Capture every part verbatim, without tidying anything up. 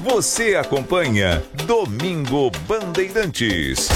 Você acompanha Domingo Bandeirantes.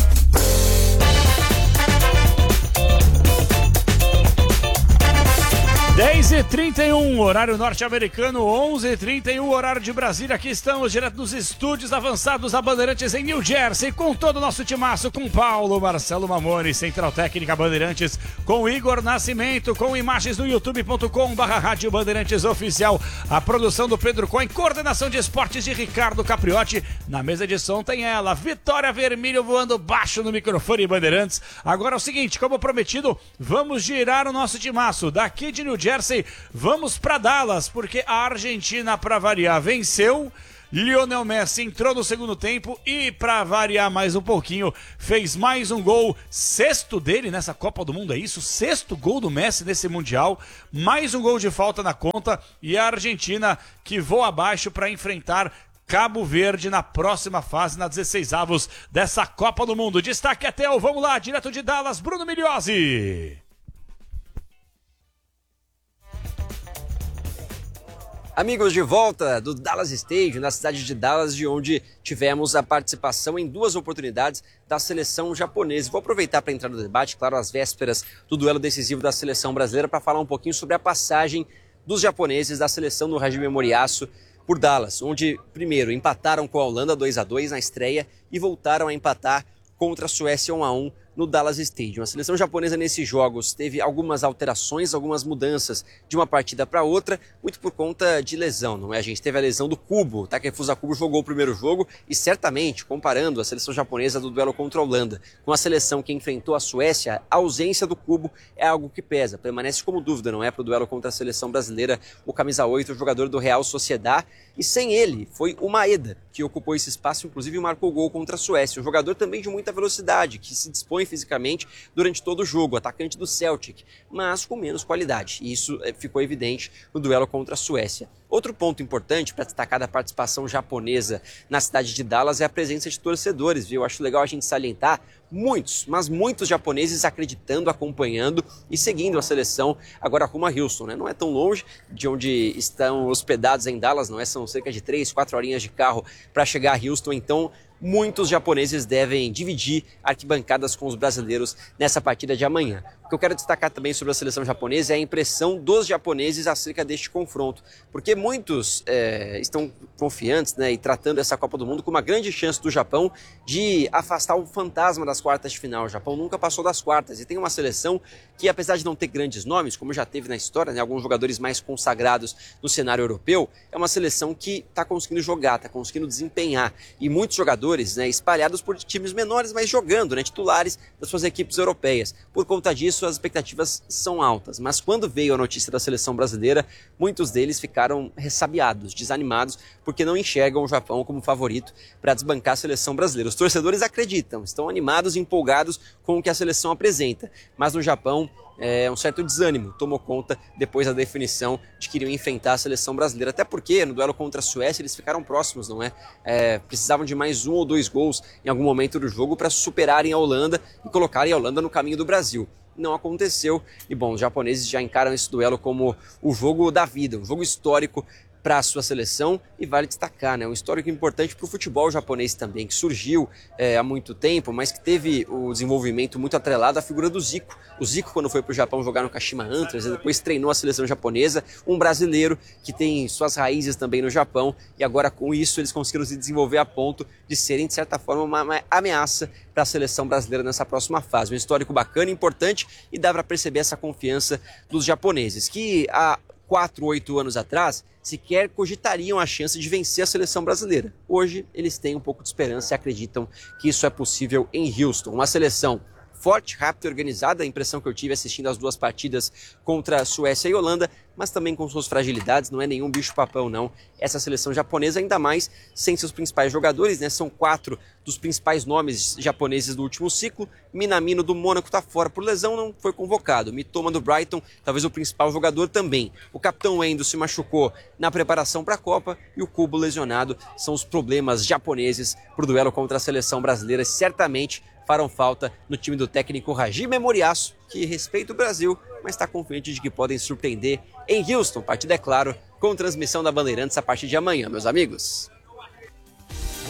dez e trinta e um, horário norte-americano, onze e trinta e um, horário de Brasília. Aqui estamos, direto dos estúdios avançados da Bandeirantes em New Jersey, com todo o nosso timaço, com Paulo, Marcelo Mamone, Central Técnica Bandeirantes, com Igor Nascimento, com imagens no youtube ponto com barra Rádio Bandeirantes Oficial, a produção do Pedro Cohen, coordenação de esportes de Ricardo Capriotti, na mesa de som tem ela, Vitória Vermelho voando baixo no microfone Bandeirantes. Agora é o seguinte, como prometido, vamos girar o nosso timaço daqui de New Jersey. Jersey, vamos para Dallas, porque a Argentina, para variar, venceu. Lionel Messi entrou no segundo tempo e, para variar mais um pouquinho, fez mais um gol, sexto dele nessa Copa do Mundo, é isso? Sexto gol do Messi nesse Mundial, mais um gol de falta na conta, e a Argentina que voa abaixo para enfrentar Cabo Verde na próxima fase, na dezesseis avos dessa Copa do Mundo. Destaque até o, vamos lá, direto de Dallas, Bruno Migliozzi. Amigos, de volta do Dallas Stadium, na cidade de Dallas, de onde tivemos a participação em duas oportunidades da seleção japonesa. Vou aproveitar para entrar no debate, claro, às vésperas do duelo decisivo da seleção brasileira, para falar um pouquinho sobre a passagem dos japoneses da seleção do Hajime Moriyasu por Dallas, onde primeiro empataram com a Holanda dois a dois na estreia e voltaram a empatar contra a Suécia um a um no Dallas Stadium. A seleção japonesa nesses jogos teve algumas alterações, algumas mudanças de uma partida para outra, muito por conta de lesão, não é? A gente teve a lesão do Kubo, Takefusa Kubo jogou o primeiro jogo e certamente, comparando a seleção japonesa do duelo contra a Holanda com a seleção que enfrentou a Suécia, a ausência do Kubo é algo que pesa, permanece como dúvida, não é? Para o duelo contra a seleção brasileira, o camisa oito, o jogador do Real Sociedad, e sem ele foi o Maeda, que ocupou esse espaço, inclusive marcou gol contra a Suécia, um jogador também de muita velocidade, que se dispõe fisicamente durante todo o jogo, atacante do Celtic, mas com menos qualidade. E isso ficou evidente no duelo contra a Suécia. Outro ponto importante para destacar da participação japonesa na cidade de Dallas é a presença de torcedores, viu? Eu acho legal a gente salientar muitos, mas muitos japoneses acreditando, acompanhando e seguindo a seleção agora rumo a Houston, né? Não é tão longe de onde estão hospedados em Dallas, não é? São cerca de três, quatro horinhas de carro para chegar a Houston, então muitos japoneses devem dividir arquibancadas com os brasileiros nessa partida de amanhã. O que eu quero destacar também sobre a seleção japonesa é a impressão dos japoneses acerca deste confronto, porque muitos é, estão confiantes, né, e tratando essa Copa do Mundo como uma grande chance do Japão de afastar o fantasma das quartas de final. O Japão nunca passou das quartas e tem uma seleção que, apesar de não ter grandes nomes, como já teve na história, né, alguns jogadores mais consagrados no cenário europeu, é uma seleção que está conseguindo jogar, está conseguindo desempenhar, e muitos jogadores, né, espalhados por times menores, mas jogando, né, titulares das suas equipes europeias. Por conta disso, as expectativas são altas, mas quando veio a notícia da seleção brasileira, muitos deles ficaram ressabiados, desanimados, porque não enxergam o Japão como favorito para desbancar a seleção brasileira. Os torcedores acreditam, estão animados e empolgados com o que a seleção apresenta, mas no Japão é, um certo desânimo tomou conta depois da definição de que iriam enfrentar a seleção brasileira, até porque no duelo contra a Suécia eles ficaram próximos, não é? é precisavam de mais um ou dois gols em algum momento do jogo para superarem a Holanda e colocarem a Holanda no caminho do Brasil. Não aconteceu e, bom, os japoneses já encaram esse duelo como o jogo da vida, um jogo histórico para a sua seleção, e vale destacar, né, um histórico importante para o futebol japonês também, que surgiu é, há muito tempo, mas que teve o desenvolvimento muito atrelado à figura do Zico. O Zico, quando foi para o Japão jogar no Kashima Antlers, depois treinou a seleção japonesa, um brasileiro que tem suas raízes também no Japão, e agora com isso eles conseguiram se desenvolver a ponto de serem, de certa forma, uma, uma ameaça para a seleção brasileira nessa próxima fase. Um histórico bacana, importante, e dá para perceber essa confiança dos japoneses, que há quatro, oito anos atrás, sequer cogitariam a chance de vencer a seleção brasileira. Hoje, eles têm um pouco de esperança e acreditam que isso é possível em Houston. Uma seleção forte, rápida e organizada, a impressão que eu tive assistindo as duas partidas contra a Suécia e Holanda, mas também com suas fragilidades, não é nenhum bicho-papão não, essa seleção japonesa, ainda mais sem seus principais jogadores, né? São quatro dos principais nomes japoneses do último ciclo. Minamino do Mônaco está fora por lesão, não foi convocado. Mitoma do Brighton, talvez o principal jogador também. O capitão Endo se machucou na preparação para a Copa e o Kubo lesionado. São os problemas japoneses para o duelo contra a seleção brasileira, certamente farão falta no time do técnico Hajime Moriyasu, que respeita o Brasil, mas está confiante de que podem surpreender em Houston. Partida, é claro, com transmissão da Bandeirantes a partir de amanhã, meus amigos.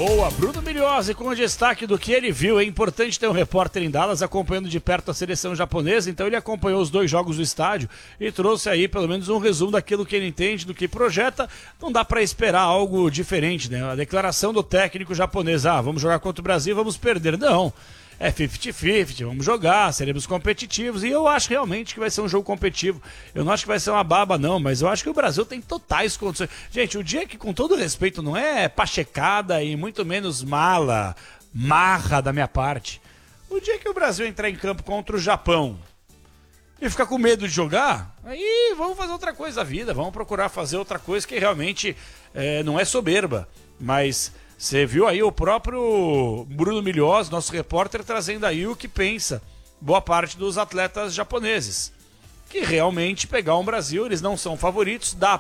Boa, Bruno Migliozzi com o destaque do que ele viu. É importante ter um repórter em Dallas acompanhando de perto a seleção japonesa, então ele acompanhou os dois jogos do estádio e trouxe aí pelo menos um resumo daquilo que ele entende, do que projeta. Não dá para esperar algo diferente, né? A declaração do técnico japonês, ah, vamos jogar contra o Brasil, vamos perder. Não, é cinquenta cinquenta, vamos jogar, seremos competitivos, e eu acho realmente que vai ser um jogo competitivo. Eu não acho que vai ser uma baba não, mas eu acho que o Brasil tem totais condições. Gente, o dia que, com todo respeito, não é pachecada e muito menos mala, marra da minha parte, o dia que o Brasil entrar em campo contra o Japão e ficar com medo de jogar, aí vamos fazer outra coisa da vida, vamos procurar fazer outra coisa que realmente é, não é soberba, mas... Você viu aí o próprio Bruno Migliozzi, nosso repórter, trazendo aí o que pensa boa parte dos atletas japoneses. Que realmente pegar um Brasil, eles não são favoritos, dá